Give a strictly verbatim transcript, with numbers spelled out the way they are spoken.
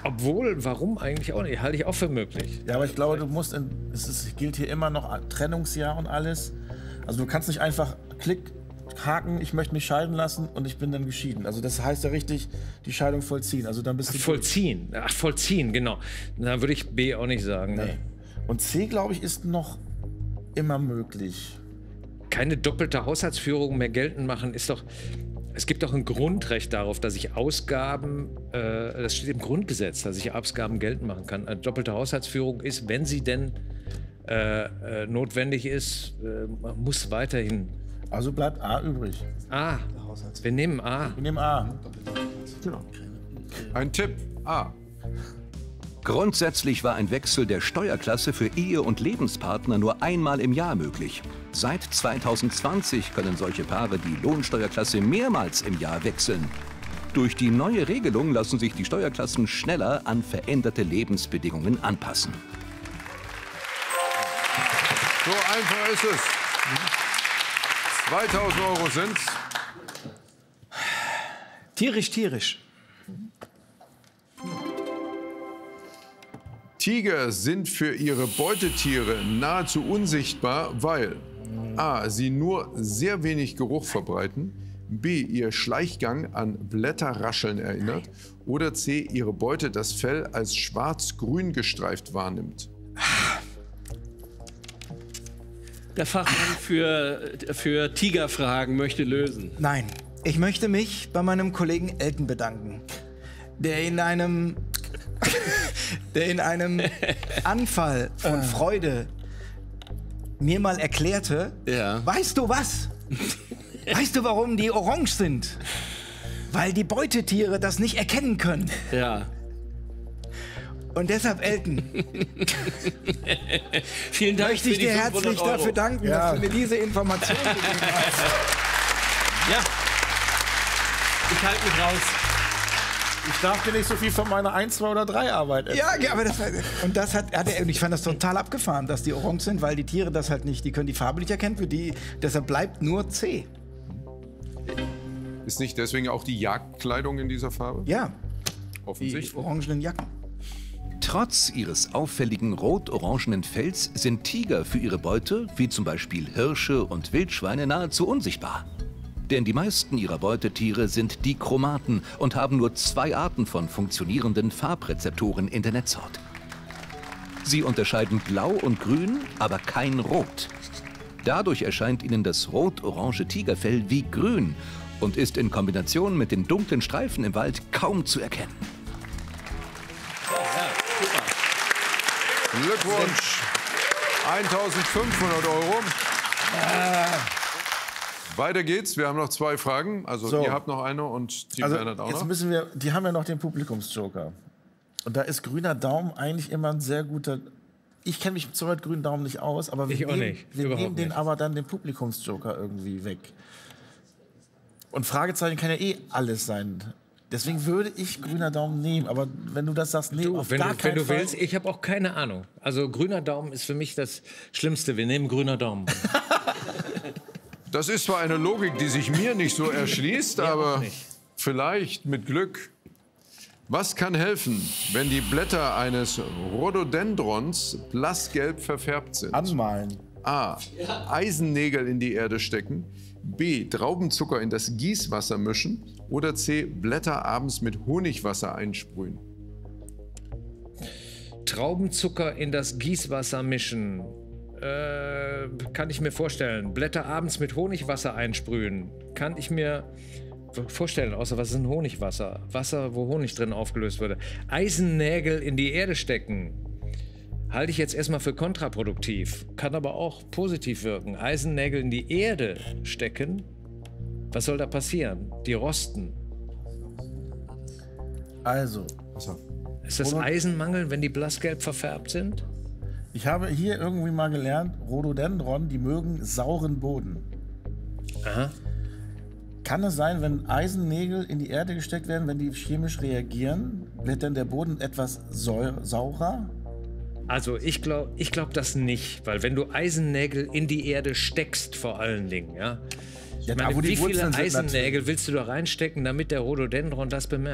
Obwohl, warum eigentlich auch nicht? Halte ich auch für möglich. Ja, aber ich glaube, du musst, in, es ist, gilt hier immer noch Trennungsjahr und alles. Also du kannst nicht einfach klick, haken, ich möchte mich scheiden lassen und ich bin dann geschieden. Also das heißt ja richtig, die Scheidung vollziehen. Also dann bist du vollziehen. Ach, vollziehen, genau. Da würde ich B auch nicht sagen. Nee. Ne? Und C, glaube ich, ist noch immer möglich. Keine doppelte Haushaltsführung mehr geltend machen ist doch. Es gibt doch ein Grundrecht darauf, dass ich Ausgaben, äh, das steht im Grundgesetz, dass ich Ausgaben geltend machen kann. Eine doppelte Haushaltsführung ist, wenn sie denn äh, äh, notwendig ist, äh, muss weiterhin. Also bleibt A übrig. A. Wir nehmen A. Wir nehmen A. Genau. Ein Tipp, A. Grundsätzlich war ein Wechsel der Steuerklasse für Ehe- und Lebenspartner nur einmal im Jahr möglich. Seit zweitausendzwanzig können solche Paare die Lohnsteuerklasse mehrmals im Jahr wechseln. Durch die neue Regelung lassen sich die Steuerklassen schneller an veränderte Lebensbedingungen anpassen. So einfach ist es. zweitausend Euro sind's. Tierisch, tierisch. Tiger sind für ihre Beutetiere nahezu unsichtbar, weil a. sie nur sehr wenig Geruch verbreiten, b. ihr Schleichgang an Blätterrascheln erinnert oder c. ihre Beute das Fell als schwarz-grün gestreift wahrnimmt. Der Fachmann für, für Tigerfragen möchte lösen. Nein, ich möchte mich bei meinem Kollegen Elton bedanken, der in einem der in einem Anfall von Freude mir mal erklärte, Ja. weißt du was? Weißt du, warum die orange sind? Weil die Beutetiere das nicht erkennen können. Ja. Und deshalb, Elton, Vielen Dank möchte ich für die dir fünfhundert herzlich Euro. dafür danken, Ja. dass du mir diese Information gegeben hast. Ja. Ich halte mich raus. Ich darf dir nicht so viel von meiner eins, zwei oder drei Arbeit erzählen. Ja, aber das war, und das hat, hat er, und ich fand das total abgefahren, dass die orange sind, weil die Tiere das halt nicht, die können die Farbe nicht erkennen, für die, deshalb bleibt nur C. Ist nicht deswegen auch die Jagdkleidung in dieser Farbe? Ja, die Offensichtlich. orangenen Jacken. Trotz ihres auffälligen rot-orangenen Fells sind Tiger für ihre Beute, wie zum Beispiel Hirsche und Wildschweine, nahezu unsichtbar. Denn die meisten ihrer Beutetiere sind Dichromaten und haben nur zwei Arten von funktionierenden Farbrezeptoren in der Netzhaut. Sie unterscheiden Blau und Grün, aber kein Rot. Dadurch erscheint ihnen das rot-orange Tigerfell wie grün und ist in Kombination mit den dunklen Streifen im Wald kaum zu erkennen. Glückwunsch. eintausendfünfhundert Euro. Weiter geht's. Wir haben noch zwei Fragen. Also So. ihr habt noch eine und Team Also Bernhard auch jetzt noch. müssen wir, die haben ja noch den Publikumsjoker. Und da ist grüner Daumen eigentlich immer ein sehr guter. Ich kenne mich zum grünen Daumen nicht aus, aber wir Ich auch nehmen, nicht. wir Überhaupt nehmen den nicht. aber dann den Publikumsjoker irgendwie weg. Und Fragezeichen kann ja eh alles sein. Deswegen würde ich grüner Daumen nehmen. Aber wenn du das sagst, nee, Du, auf wenn gar du, wenn keinen du Fall. willst, ich habe auch keine Ahnung. Also grüner Daumen ist für mich das Schlimmste. Wir nehmen grüner Daumen. Das ist zwar eine Logik, die sich mir nicht so erschließt, aber nicht. vielleicht mit Glück. Was kann helfen, wenn die Blätter eines Rhododendrons blassgelb verfärbt sind? Anmalen. A. Eisennägel in die Erde stecken. B. Traubenzucker in das Gießwasser mischen. Oder C. Blätter abends mit Honigwasser einsprühen. Traubenzucker in das Gießwasser mischen. Äh, kann ich mir vorstellen. Blätter abends mit Honigwasser einsprühen. Kann ich mir vorstellen, außer was ist ein Honigwasser? Wasser, wo Honig drin aufgelöst wurde. Eisennägel in die Erde stecken. Halte ich jetzt erstmal für kontraproduktiv. Kann aber auch positiv wirken. Eisennägel in die Erde stecken. Was soll da passieren? Die rosten. Also, Ist das Eisenmangel, wenn die blassgelb verfärbt sind? ich habe hier irgendwie mal gelernt, Rhododendron, die mögen sauren Boden. Aha. Kann es sein, wenn Eisennägel in die Erde gesteckt werden, wenn die chemisch reagieren, wird dann der Boden etwas säu- saurer? Also ich glaube ich glaub das nicht, weil wenn du Eisennägel in die Erde steckst vor allen Dingen, ja. Ja, Ich meine, da, wo die wie viele Wurzeln sind, Eisennägel natürlich. willst du da reinstecken, damit der Rhododendron das bemerkt?